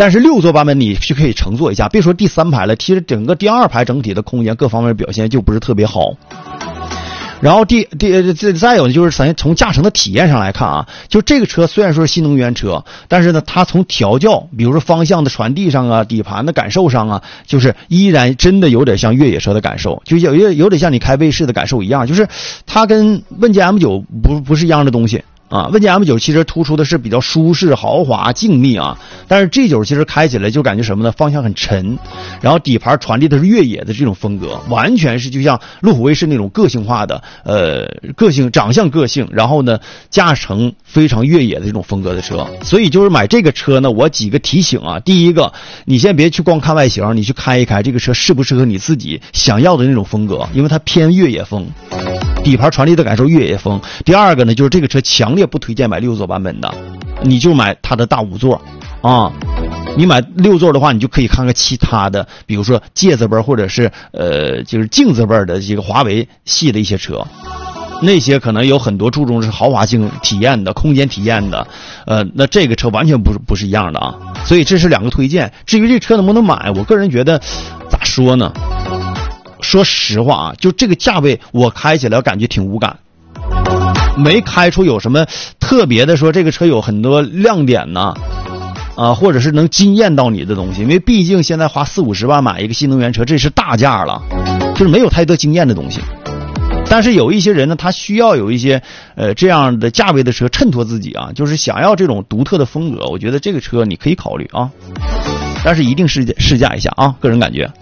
但是6座版本你是可以乘坐一下，别说第3排了，其实整个第2排整体的空间各方面表现就不是特别好。然后再有呢，就是咱从驾乘的体验上来看啊，就这个车虽然说是新能源车，但是呢，它从调教，比如说方向的传递上啊，底盘的感受上啊，就是依然真的有点像越野车的感受，就有点像你开卫士的感受一样，就是它跟问界 M9 不是一样的东西。啊，问界 M9 其实突出的是比较舒适、豪华、静谧啊，但是 G9 其实开起来就感觉什么呢？方向很沉，然后底盘传递的是越野的这种风格，完全是就像路虎卫士那种个性化的，长相个性，然后呢，驾乘非常越野的这种风格的车。所以就是买这个车呢，我几个提醒啊，第一个，你先别去光看外形，你去开一开这个车适不适合你自己想要的那种风格，因为它偏越野风。底盘传递的感受越野风。第二个呢，就是这个车强烈不推荐买6座版本的，你就买它的大5座啊。你买6座的话，你就可以看看其他的，比如说芥子味或者是就是镜子味的这个华为系的一些车，那些可能有很多注重是豪华性体验的、空间体验的，那这个车完全不是一样的啊。所以这是2个推荐。至于这车能不能买，我个人觉得咋说呢？说实话啊，就这个价位我开起来感觉挺无感，没开出有什么特别的说这个车有很多亮点呢，或者是能惊艳到你的东西，因为毕竟现在花40-50万买一个新能源车，这是大价了，就是没有太多惊艳的东西。但是有一些人呢，他需要有一些这样的价位的车衬托自己啊，就是想要这种独特的风格，我觉得这个车你可以考虑啊，但是一定试驾一下啊，个人感觉。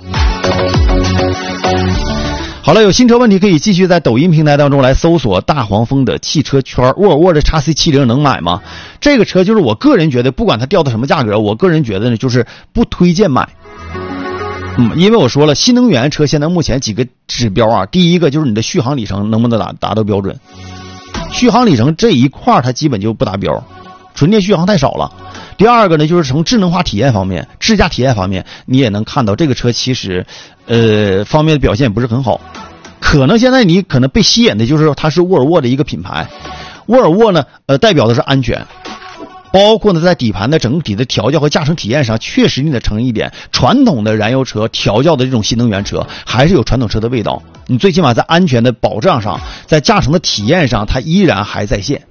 好了，有新车问题可以继续在抖音平台当中来搜索大黄蜂的汽车圈。沃尔沃的 XC70 能买吗？这个车就是我个人觉得，不管它掉到什么价格，我个人觉得呢，就是不推荐买。因为我说了，新能源车现在目前几个指标啊，第一个就是你的续航里程能不能达到标准，续航里程这一块它基本就不达标，纯电续航太少了。第二个呢，就是从智能化体验方面、智驾体验方面，你也能看到这个车其实方面的表现也不是很好。可能现在你可能被吸引的就是它是沃尔沃的一个品牌，沃尔沃呢代表的是安全，包括呢在底盘的整体的调教和驾乘体验上，确实你得承认一点，传统的燃油车调教的这种新能源车还是有传统车的味道，你最起码在安全的保障上，在驾乘的体验上它依然还在线。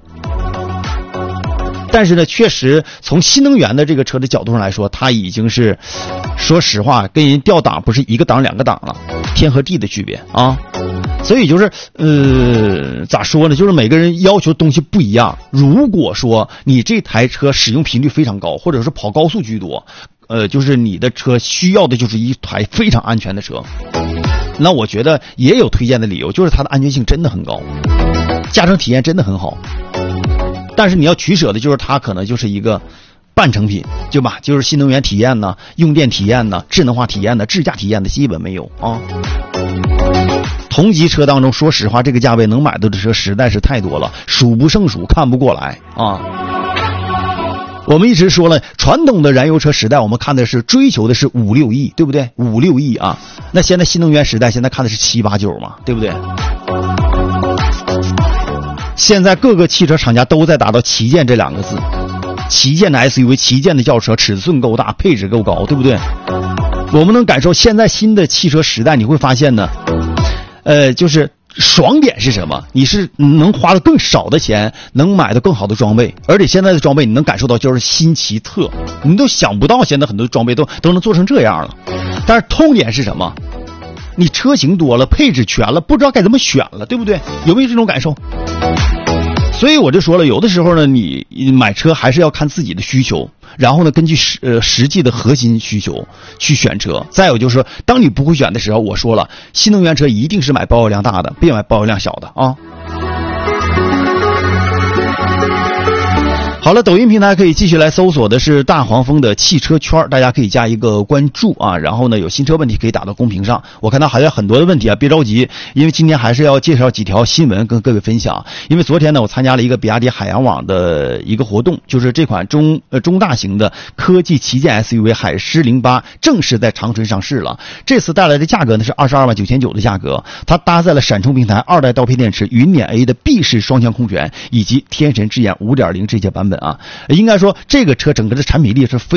但是呢，确实从新能源的这个车的角度上来说，它已经是说实话跟人调档不是一个档2个档了，天和地的区别啊。所以就是咋说呢，就是每个人要求东西不一样。如果说你这台车使用频率非常高，或者是跑高速居多，就是你的车需要的就是一台非常安全的车，那我觉得也有推荐的理由，就是它的安全性真的很高，驾乘体验真的很好。但是你要取舍的就是它可能就是一个半成品，对吧？就是新能源体验呢、用电体验呢、智能化体验呢、智驾体验的基本没有啊。同级车当中，说实话，这个价位能买到的车实在是太多了，数不胜数，看不过来啊。我们一直说了，传统的燃油车时代，我们看的是追求的是5-6亿，对不对？5-6亿啊。那现在新能源时代，现在看的是7-8-9嘛，对不对？现在各个汽车厂家都在达到旗舰这2个字，旗舰的 SUV、旗舰的轿车，尺寸够大，配置够高，对不对？我们能感受现在新的汽车时代，你会发现呢，就是爽点是什么？你是能花的更少的钱，能买的更好的装备，而且现在的装备你能感受到就是新奇特，你都想不到现在很多装备都能做成这样了。但是痛点是什么？你车型多了，配置全了，不知道该怎么选了，对不对？有没有这种感受？所以我就说了，有的时候呢，你买车还是要看自己的需求，然后呢，根据实际的核心需求去选车。再有就是说，当你不会选的时候，我说了，新能源车一定是买保有量大的，别买保有量小的啊。好了，抖音平台可以继续来搜索的是大黄蜂的汽车圈，大家可以加一个关注啊。然后呢，有新车问题可以打到公屏上。我看到还有很多的问题啊，别着急，因为今天还是要介绍几条新闻跟各位分享。因为昨天呢，我参加了一个比亚迪海洋网的一个活动，就是这款中大型的科技旗舰 SUV 海狮08正式在长春上市了。这次带来的价格呢是22.999万的价格，它搭载了闪充平台、2代刀片电池、云辇 A 的 B 式双腔空悬以及天神之眼5.0这些版本啊。应该说这个车整个的产品力是非